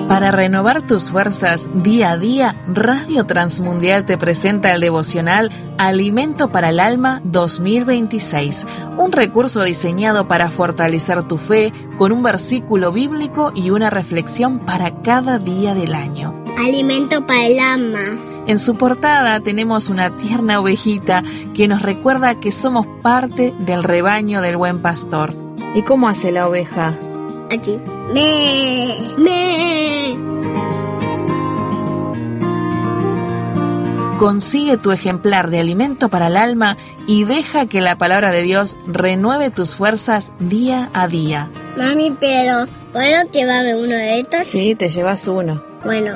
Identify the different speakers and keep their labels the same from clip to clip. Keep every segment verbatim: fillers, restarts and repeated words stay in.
Speaker 1: Para renovar tus fuerzas día a día, Radio Transmundial te presenta el devocional Alimento para el Alma dos mil veintiséis, un recurso diseñado para fortalecer tu fe con un versículo bíblico y una reflexión para cada día del año.
Speaker 2: Alimento para el alma.
Speaker 1: En su portada tenemos una tierna ovejita que nos recuerda que somos parte del rebaño del buen pastor. ¿Y cómo hace la oveja?
Speaker 2: Aquí. Me, me.
Speaker 1: Consigue tu ejemplar de Alimento para el Alma y deja que la palabra de Dios renueve tus fuerzas día a día.
Speaker 2: Mami, pero ¿puedo llevarme uno de estos?
Speaker 1: Sí, te llevas uno.
Speaker 2: Bueno.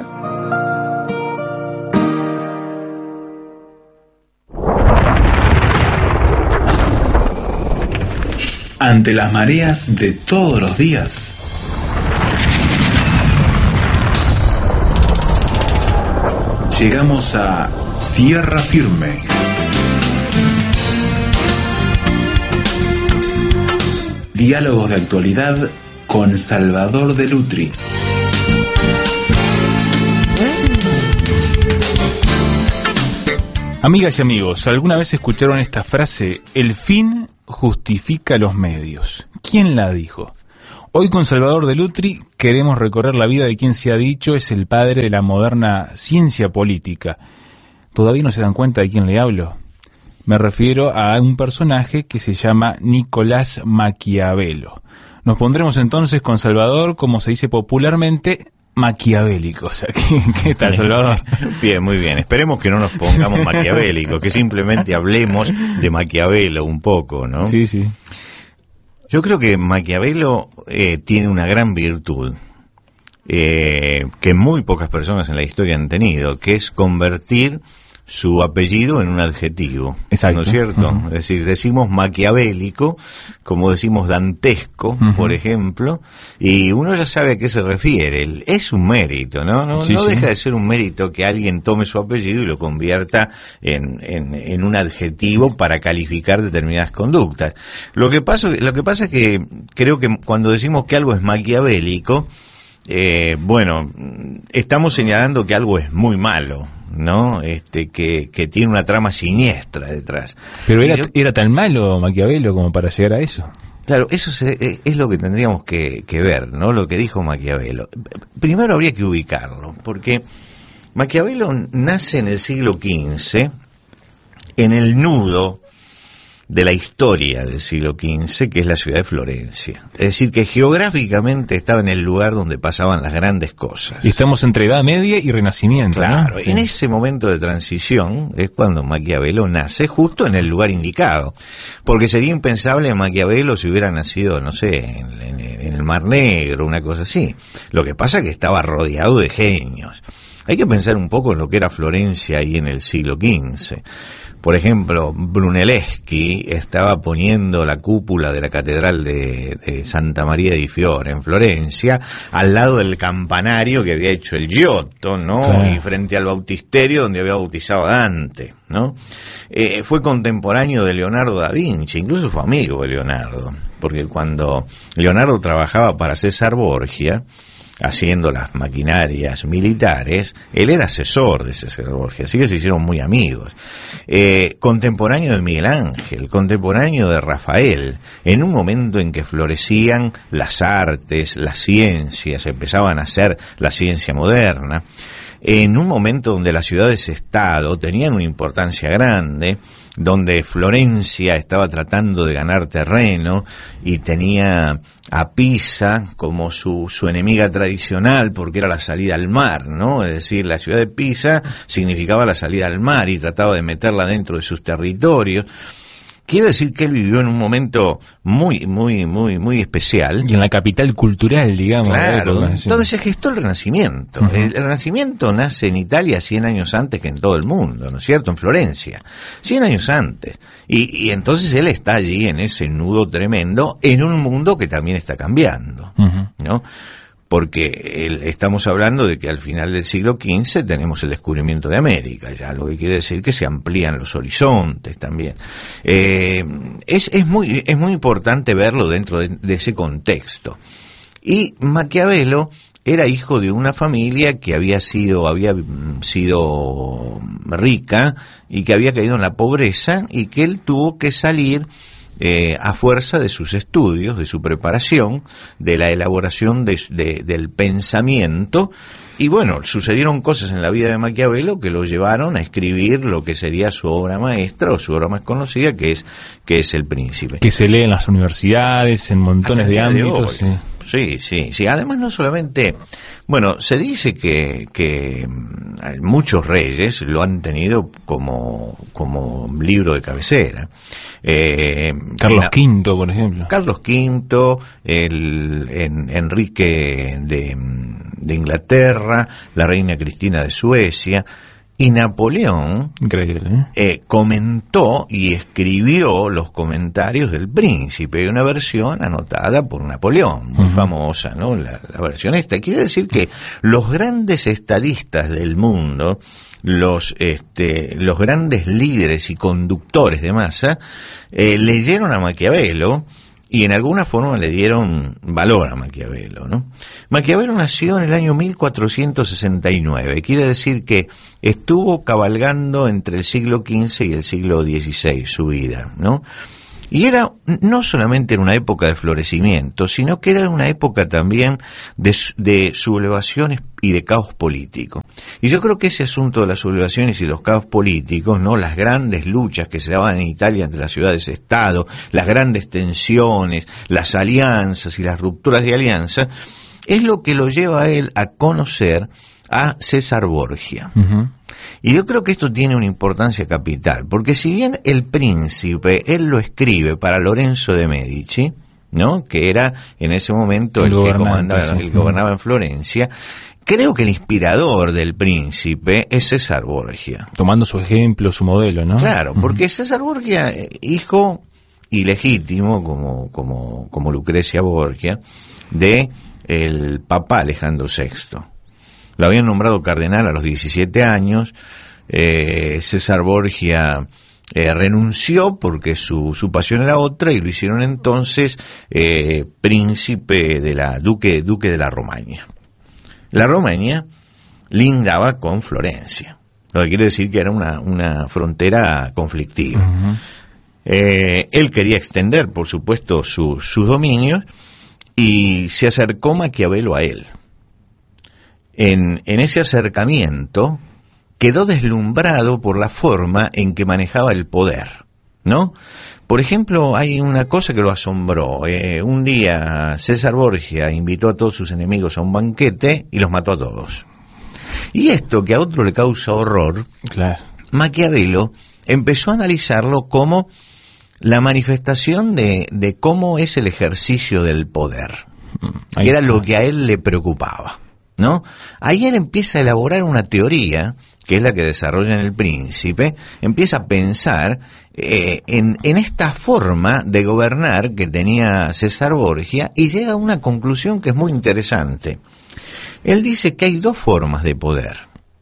Speaker 3: Ante las mareas de todos los días, llegamos a Tierra Firme. Diálogos de actualidad con Salvador de Lutri.
Speaker 4: Amigas y amigos, ¿alguna vez escucharon esta frase? El fin justifica los medios. ¿Quién la dijo? Hoy con Salvador de Lutri queremos recorrer la vida de quien se ha dicho es el padre de la moderna ciencia política. ¿Todavía no se dan cuenta de quién le hablo? Me refiero a un personaje que se llama Nicolás Maquiavelo. Nos pondremos entonces con Salvador, como se dice popularmente, maquiavélicos. ¿Qué, qué tal, Salvador?
Speaker 5: Bien, muy bien. Esperemos que no nos pongamos maquiavélicos, que simplemente hablemos de Maquiavelo un poco, ¿no?
Speaker 4: Sí, sí.
Speaker 5: Yo creo que Maquiavelo eh, tiene una gran virtud eh, que muy pocas personas en la historia han tenido, que es convertir su apellido en un adjetivo.
Speaker 4: Exacto.
Speaker 5: ¿No es cierto?
Speaker 4: Uh-huh.
Speaker 5: Es decir, decimos maquiavélico, como decimos dantesco, uh-huh. por ejemplo, y uno ya sabe a qué se refiere. Es un mérito, ¿no? No,
Speaker 4: sí,
Speaker 5: no
Speaker 4: sí.
Speaker 5: deja de ser un mérito que alguien tome su apellido y lo convierta en, en, en un adjetivo para calificar determinadas conductas. Lo que pasa, lo que pasa es que creo que cuando decimos que algo es maquiavélico, eh, bueno, estamos señalando que algo es muy malo, ¿no? Este, que, que tiene una trama siniestra detrás.
Speaker 4: Pero era,
Speaker 5: yo,
Speaker 4: era tan malo Maquiavelo como para llegar a eso.
Speaker 5: Claro, eso se, es lo que tendríamos que, que ver, ¿no? Lo que dijo Maquiavelo. Primero habría que ubicarlo, porque Maquiavelo nace en el siglo quince, en el nudo de la historia del siglo quince, que es la ciudad de Florencia. Es decir, que geográficamente estaba en el lugar donde pasaban las grandes cosas.
Speaker 4: Y estamos entre Edad Media y Renacimiento,
Speaker 5: claro,
Speaker 4: ¿no?
Speaker 5: Sí. En ese momento de transición es cuando Maquiavelo nace justo en el lugar indicado, porque sería impensable Maquiavelo si hubiera nacido, no sé, en, en, en el Mar Negro, una cosa así. Lo que pasa es que estaba rodeado de genios. Hay que pensar un poco en lo que era Florencia ahí en el siglo quince. Por ejemplo, Brunelleschi estaba poniendo la cúpula de la catedral de, de Santa María di Fiore en Florencia, al lado del campanario que había hecho el Giotto, ¿no? Claro. Y frente al bautisterio donde había bautizado a Dante, ¿no? Eh, fue contemporáneo de Leonardo da Vinci, incluso fue amigo de Leonardo, porque cuando Leonardo trabajaba para César Borgia, haciendo las maquinarias militares, él era asesor de César Borgia, así que se hicieron muy amigos. Eh, contemporáneo de Miguel Ángel, contemporáneo de Rafael, en un momento en que florecían las artes, las ciencias, empezaban a hacer la ciencia moderna, en un momento donde las ciudades-estado tenían una importancia grande, donde Florencia estaba tratando de ganar terreno y tenía a Pisa como su, su enemiga tradicional porque era la salida al mar, ¿no? Es decir, la ciudad de Pisa significaba la salida al mar y trataba de meterla dentro de sus territorios. Quiere decir que él vivió en un momento muy, muy, muy, muy especial.
Speaker 4: Y en la capital cultural, digamos.
Speaker 5: Claro,
Speaker 4: época,
Speaker 5: entonces se gestó el Renacimiento. Uh-huh. El, el Renacimiento nace en Italia cien años antes que en todo el mundo, ¿no es cierto? En Florencia. cien años antes. Y, y entonces él está allí en ese nudo tremendo, en un mundo que también está cambiando, uh-huh. ¿no? Porque el, estamos hablando de que al final del siglo quince tenemos el descubrimiento de América, ya lo que quiere decir que se amplían los horizontes también. Eh, es, es muy, es muy importante verlo dentro de, de ese contexto. Y Maquiavelo era hijo de una familia que había sido, había sido rica y que había caído en la pobreza y que él tuvo que salir eh, a fuerza de sus estudios, de su preparación, de la elaboración de, de, del pensamiento. Y bueno, sucedieron cosas en la vida de Maquiavelo que lo llevaron a escribir lo que sería su obra maestra o su obra más conocida, que es que es El Príncipe.
Speaker 4: Que se lee en las universidades, en montones de ámbitos.
Speaker 5: De sí, sí, sí. Además, no solamente, bueno, se dice que, que muchos reyes lo han tenido como, como libro de cabecera. Eh,
Speaker 4: Carlos
Speaker 5: la,
Speaker 4: Quinto, por ejemplo.
Speaker 5: Carlos Quinto, el, en, Enrique de, de Inglaterra, la reina Cristina de Suecia. Y Napoleón
Speaker 4: Increíble, ¿eh?
Speaker 5: Eh, comentó y escribió los comentarios del Príncipe, hay una versión anotada por Napoleón, muy uh-huh. famosa, ¿no? La, la versión esta. Quiere decir que los grandes estadistas del mundo, los este, los grandes líderes y conductores de masa, eh, leyeron a Maquiavelo y en alguna forma le dieron valor a Maquiavelo, ¿no? Maquiavelo nació en el año mil cuatrocientos sesenta y nueve, quiere decir que estuvo cabalgando entre el siglo quince y el siglo dieciséis su vida, ¿no? Y era, no solamente en una época de florecimiento, sino que era una época también de, de sublevaciones y de caos político. Y yo creo que ese asunto de las sublevaciones y los caos políticos, ¿no? Las grandes luchas que se daban en Italia entre las ciudades-estado, las grandes tensiones, las alianzas y las rupturas de alianza, es lo que lo lleva a él a conocer a César Borgia. Uh-huh. Y yo creo que esto tiene una importancia capital, porque si bien El Príncipe, él lo escribe para Lorenzo de Medici, ¿no? Que era en ese momento el, el que comandaba, sí. el que gobernaba en Florencia, creo que el inspirador del Príncipe es César Borgia.
Speaker 4: Tomando su ejemplo, su modelo, ¿no?
Speaker 5: Claro, porque uh-huh. César Borgia, hijo ilegítimo, como, como, como Lucrecia Borgia, de el Papa Alejandro sexto. Lo habían nombrado cardenal a los diecisiete años. eh, César Borgia eh, renunció porque su, su pasión era otra y lo hicieron entonces eh, príncipe de la duque, duque de la Romaña. La Romaña lindaba con Florencia, lo que quiere decir que era una, una frontera conflictiva. Uh-huh. eh, él quería extender, por supuesto, su, sus dominios y se acercó Maquiavelo a él. En, en ese acercamiento quedó deslumbrado por la forma en que manejaba el poder, ¿no? Por ejemplo, hay una cosa que lo asombró. Eh, un día César Borgia invitó a todos sus enemigos a un banquete y los mató a todos. Y esto, que a otro le causa horror, claro. Maquiavelo empezó a analizarlo como la manifestación de, de cómo es el ejercicio del poder, que era lo que a él le preocupaba, ¿no? Ahí él empieza a elaborar una teoría, que es la que desarrolla en El Príncipe, empieza a pensar eh, en, en esta forma de gobernar que tenía César Borgia y llega a una conclusión que es muy interesante. Él dice que hay dos formas de poder.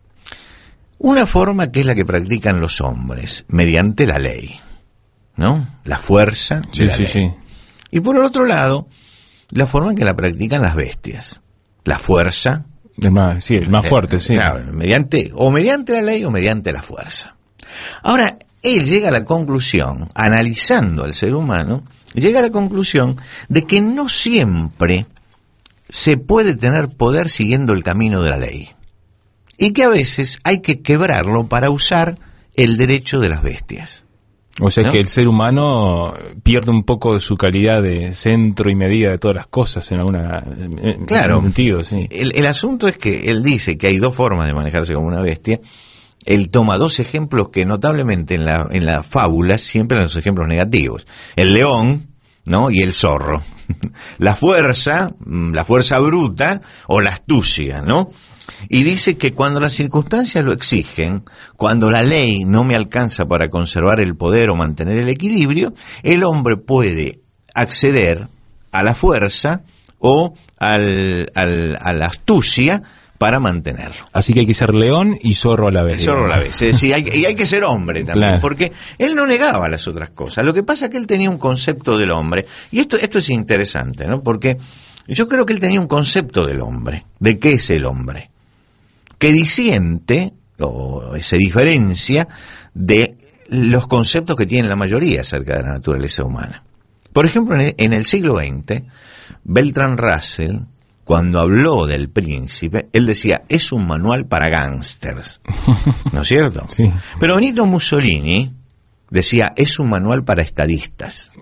Speaker 5: Una forma que es la que practican los hombres, mediante la ley, ¿no? La fuerza
Speaker 4: sí,
Speaker 5: de la
Speaker 4: sí,
Speaker 5: ley.
Speaker 4: Sí.
Speaker 5: Y por el otro lado, la forma en que la practican las bestias. La fuerza.
Speaker 4: El más, sí, el más fuerte, sí.
Speaker 5: Claro, mediante, o mediante la ley o mediante la fuerza. Ahora, él llega a la conclusión, analizando al ser humano, llega a la conclusión de que no siempre se puede tener poder siguiendo el camino de la ley. Y que a veces hay que quebrarlo para usar el derecho de las bestias.
Speaker 4: O sea,
Speaker 5: ¿no?
Speaker 4: Que el ser humano pierde un poco de su calidad de centro y medida de todas las cosas en alguna en
Speaker 5: claro,
Speaker 4: algún sentido, sí.
Speaker 5: El, el asunto es que él dice que hay dos formas de manejarse como una bestia. Él toma dos ejemplos que notablemente en la en la fábula siempre eran los ejemplos negativos. El león, ¿no? Y el zorro. La fuerza, la fuerza bruta o la astucia, ¿no? Y dice que cuando las circunstancias lo exigen, cuando la ley no me alcanza para conservar el poder o mantener el equilibrio, el hombre puede acceder a la fuerza o al, al, a la astucia para mantenerlo.
Speaker 4: Así que hay que ser león y zorro a la vez.
Speaker 5: Zorro a la vez, es decir, hay, y hay que ser hombre también, claro. Porque él no negaba las otras cosas. Lo que pasa es que él tenía un concepto del hombre, y esto, esto es interesante, ¿no? Porque Yo creo que él tenía un concepto del hombre, de qué es el hombre, que disiente o se diferencia de los conceptos que tiene la mayoría acerca de la naturaleza humana. Por ejemplo, en el, en el siglo veinte, Bertrand Russell, cuando habló del Príncipe, él decía, es un manual para gángsters, ¿no es cierto?
Speaker 4: Sí.
Speaker 5: Pero Benito Mussolini decía, es un manual para estadistas,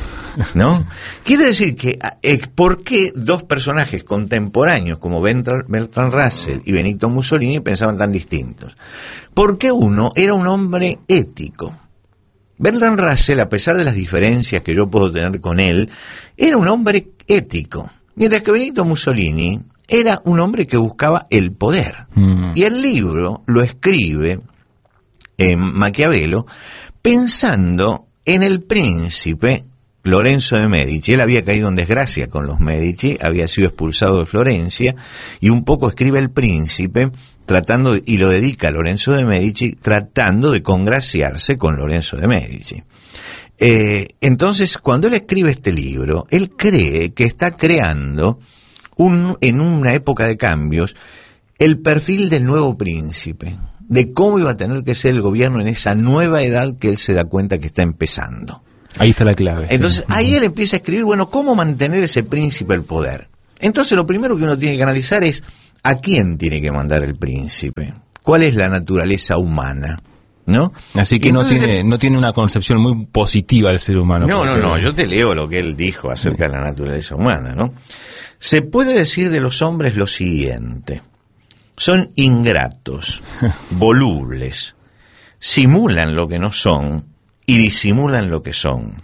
Speaker 5: ¿no? Quiere decir que, eh, ¿por qué dos personajes contemporáneos como Bertrand Russell y Benito Mussolini pensaban tan distintos? Porque uno era un hombre ético. Bertrand Russell, a pesar de las diferencias que yo puedo tener con él, era un hombre ético, mientras que Benito Mussolini era un hombre que buscaba el poder. Mm. Y el libro lo escribe eh, Maquiavelo pensando en el príncipe Lorenzo de Medici. Él había caído en desgracia con los Medici, había sido expulsado de Florencia, y un poco escribe El Príncipe tratando, y lo dedica a Lorenzo de Medici, tratando de congraciarse con Lorenzo de Medici. Eh, entonces, cuando él escribe este libro, él cree que está creando, un, en una época de cambios, el perfil del nuevo príncipe, de cómo iba a tener que ser el gobierno en esa nueva edad que él se da cuenta que está empezando.
Speaker 4: Ahí está la clave.
Speaker 5: Entonces,
Speaker 4: sí.
Speaker 5: ahí él empieza a escribir, bueno, ¿cómo mantener ese príncipe el poder? Entonces, lo primero que uno tiene que analizar es, ¿a quién tiene que mandar el príncipe? ¿Cuál es la naturaleza humana? ¿No?
Speaker 4: Así que Entonces, no tiene no tiene una concepción muy positiva del ser humano.
Speaker 5: No, porque... no, no, yo te leo lo que él dijo acerca de la naturaleza humana, ¿no? Se puede decir de los hombres lo siguiente: son ingratos, volubles, simulan lo que no son y disimulan lo que son,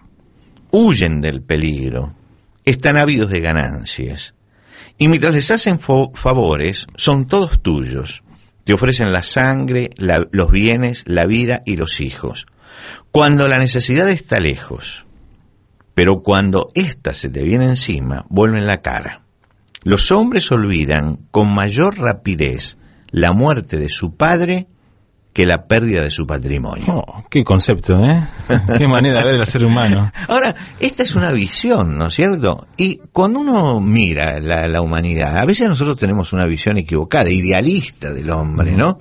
Speaker 5: huyen del peligro, están ávidos de ganancias, y mientras les hacen favores, son todos tuyos. Te ofrecen la sangre, la, los bienes, la vida y los hijos. Cuando la necesidad está lejos, pero cuando ésta se te viene encima, vuelven la cara. Los hombres olvidan con mayor rapidez la muerte de su padre que la pérdida de su patrimonio.
Speaker 4: Oh, qué concepto, ¿eh? Qué manera de ver al ser humano.
Speaker 5: Ahora, esta es una visión, ¿no es cierto? Y cuando uno mira la, la humanidad, a veces nosotros tenemos una visión equivocada, idealista del hombre, ¿no?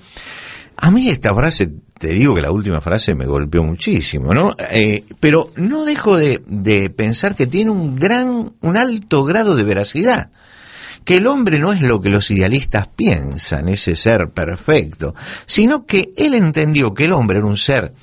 Speaker 5: A mí esta frase, te digo que la última frase me golpeó muchísimo, ¿no? Eh, pero no dejo de, de pensar que tiene un gran, un alto grado de veracidad. Que el hombre no es lo que los idealistas piensan, ese ser perfecto, sino que él entendió que el hombre era un ser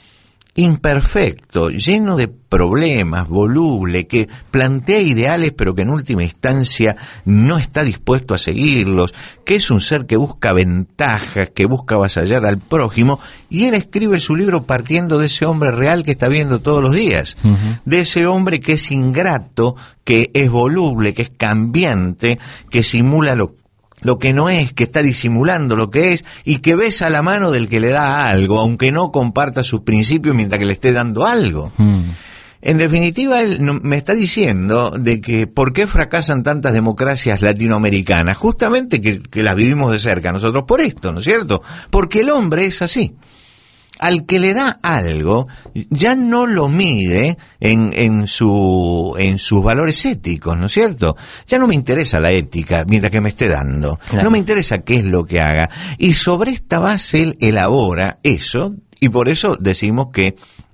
Speaker 5: imperfecto, lleno de problemas, voluble, que plantea ideales pero que en última instancia no está dispuesto a seguirlos, que es un ser que busca ventajas, que busca avasallar al prójimo, y él escribe su libro partiendo de ese hombre real que está viendo todos los días, uh-huh. de ese hombre que es ingrato, que es voluble, que es cambiante, que simula lo lo que no es, que está disimulando lo que es, y que besa la mano del que le da algo, aunque no comparta sus principios mientras que le esté dando algo. Mm. En definitiva, él me está diciendo de que ¿por qué fracasan tantas democracias latinoamericanas? Justamente que, que las vivimos de cerca nosotros por esto, ¿no es cierto? Porque el hombre es así. Al que le da algo, ya no lo mide en, en, su, en sus valores éticos, ¿no es cierto? Ya no me interesa la ética mientras que me esté dando. Claro. No me interesa qué es lo que haga. Y sobre esta base él elabora eso, y por eso decimos que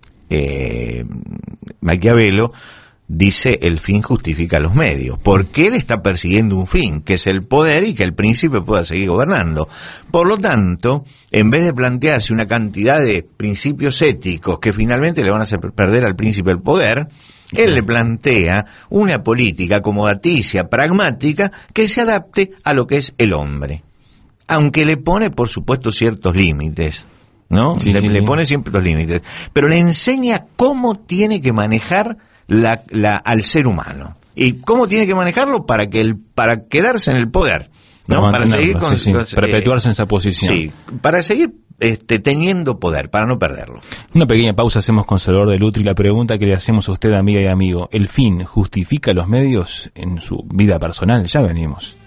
Speaker 5: eh, Maquiavelo dice el fin justifica los medios, porque él está persiguiendo un fin, que es el poder y que el príncipe pueda seguir gobernando. Por lo tanto, en vez de plantearse una cantidad de principios éticos que finalmente le van a hacer perder al príncipe el poder, él le plantea una política acomodaticia, pragmática, que se adapte a lo que es el hombre, aunque le pone, por supuesto, ciertos límites, ¿no?
Speaker 4: Sí,
Speaker 5: le,
Speaker 4: sí,
Speaker 5: le
Speaker 4: sí.
Speaker 5: pone siempre los límites, pero le enseña cómo tiene que manejar La, la, al ser humano y cómo tiene que manejarlo para que el, para quedarse en el poder, ¿no?
Speaker 4: Para,
Speaker 5: para seguir con,
Speaker 4: sí, sí.
Speaker 5: con,
Speaker 4: perpetuarse
Speaker 5: eh,
Speaker 4: en esa posición.
Speaker 5: Sí, para seguir este, teniendo poder, para no perderlo.
Speaker 4: Una pequeña pausa hacemos con Salvador de Lutri. La pregunta que le hacemos a usted, amiga y amigo: ¿el fin justifica los medios en su vida personal? Ya venimos.